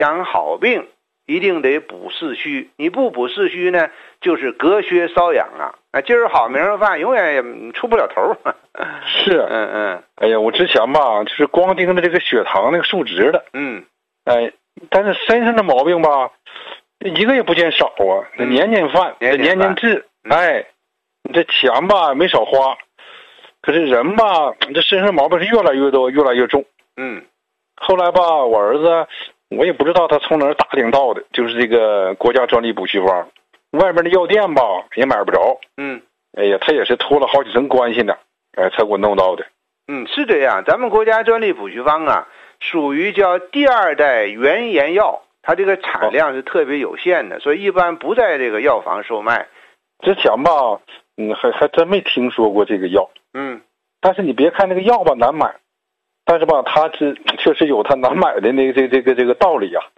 养好病一定得补四虚，你不补四虚呢，就是隔靴搔痒啊！今儿好明儿饭，永远也出不了头。 是，哎呀，我之前吧，就是光盯着这个血糖那个数值的，但是身上的毛病吧，一个也不见少啊，年年犯，年年治，你这钱吧没少花，可是人吧，这身上毛病是越来越多，越来越重。后来吧，我儿子，我也不知道他从哪儿打听到的，就是这个国家专利补虚方，外面的药店吧也买不着。哎呀，他也是托了好几层关系呢，才给我弄到的。 是这样，咱们国家专利补虚方啊，属于叫第二代原研药，它这个产量是特别有限的，所以一般不在这个药房售卖。 之前吧，还真没听说过这个药。但是你别看那个药吧难买，但是吧，它确实有它难买的那个这个道理啊。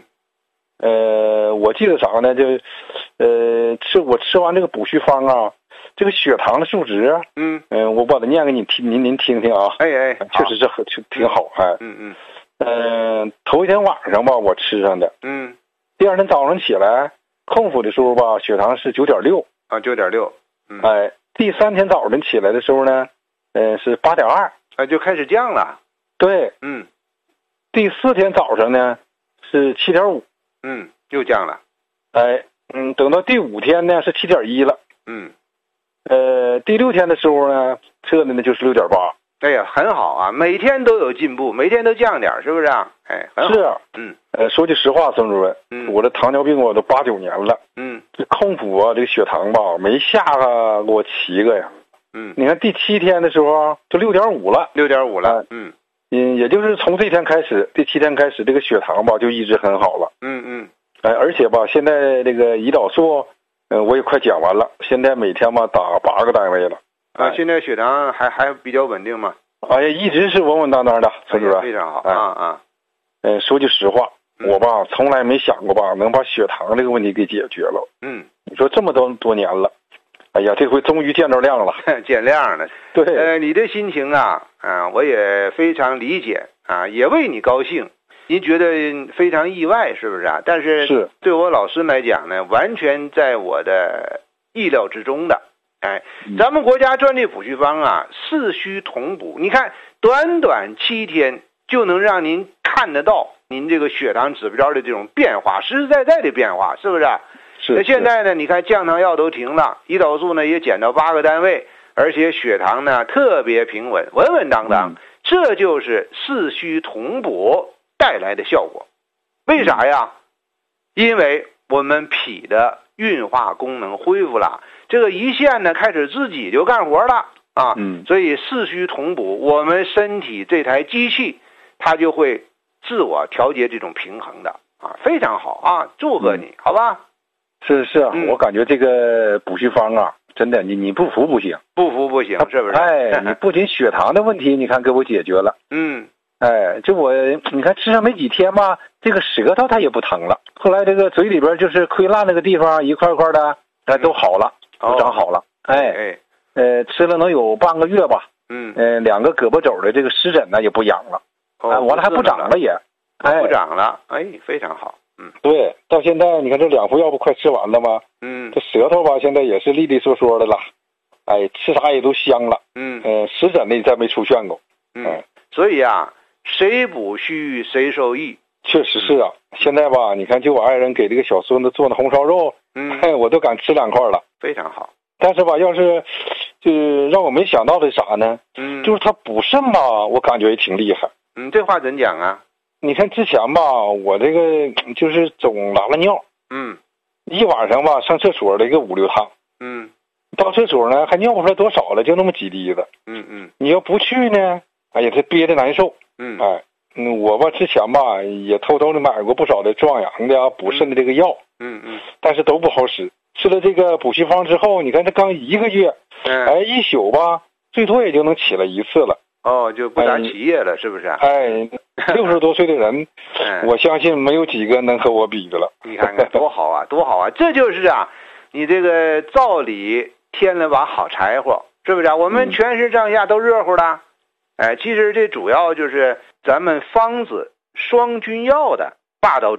我记得啥呢？我吃完这个补虚方啊，这个血糖的数值，我把它念给您听听啊。确实是挺好。头一天晚上吧，我吃上的。第二天早上起来空腹的时候吧，血糖是9.6。 9.6。 第三天早晨起来的时候呢，是8.2。 就开始降了。 对。第四天早上呢是7.5。 又降了。 等到第五天呢是7.1了。第六天的时候呢，测的呢就是6.8。 哎呀，很好啊，每天都有进步，每天都降点，是不是啊？很好。 是。说句实话，孙主任，我这糖尿病我都8、9年了。这空腹啊，这个血糖吧没下给我7个呀。你看第7天的时候就6.5了。 6.5了。 也就是从这天开始，第7天开始，这个血糖吧就一直很好了。而且吧，现在这个胰岛素，我也快减完了，现在每天吧打8个单位了。 现在血糖还比较稳定吗？ 一直是稳稳当当的，孙主任。 非常好。 说句实话，我吧从来没想过吧能把血糖这个问题给解决了。你说这么多年了，哎呀，这回终于见着亮了。 见亮了。 对。 你的心情啊，我也非常理解啊，也为你高兴。您觉得非常意外，是不是啊？但是对我老师来讲呢，完全在我的意料之中的。咱们国家专利补虚方啊，四虚同补，你看短短7天就能让您看得到您这个血糖指标的这种变化，实实在在的变化，是不是？那现在呢，你看降糖药都停了，胰岛素呢也减到8个单位，而且血糖呢特别平稳，稳稳当当。这就是四虚同补带来的效果。为啥呀？因为我们脾的运化功能恢复了，这个胰腺呢开始自己就干活了啊。所以四虚同补，我们身体这台机器它就会自我调节这种平衡的啊，非常好啊，祝贺你，好吧？ 是我感觉这个补虚方啊，真的你不服不行， 不行，是不是？ 你不仅血糖的问题，你看给我解决了。就你看吃上没几天吧，这个舌头它也不疼了。后来这个嘴里边就是溃烂那个地方一块块的，都好了，都长好了。吃了能有半个月吧。2个胳膊肘的这个湿疹呢也不痒了。完了还不长了也。 不长了，非常好。 对，到现在你看这2副药不快吃完了吗？这舌头吧现在也是利利索索的了。吃啥也都香了。湿疹呢再没出现过。 所以啊，谁补虚谁受益。 确实是啊，现在吧，你看就我爱人给这个小孙子做那红烧肉，我都敢吃2块了， 非常好。 但是吧，要是让我没想到的啥呢？就是他补肾吧，我感觉也挺厉害。 这话怎讲啊？ 你看之前吧，我这个就是总拉了尿，一晚上吧上厕所的一个5、6趟，到厕所呢还尿不出来多少了，就那么几滴子，你要不去呢，哎呀，他憋着难受，我吧之前吧也偷偷的买过不少的壮阳的补肾的这个药，但是都不好使。吃了这个补虚方之后，你看这刚1个月，一宿吧，最多也就能起来1次了。 就不咋起夜了，是不是 ？60多岁的人，我相信没有几个能和我比的了。 你看看多好啊，多好啊！这就是啊，你这个灶里添了把好柴火，是不是啊？我们全身上下都热乎的。其实这主要就是咱们方子双君药的霸道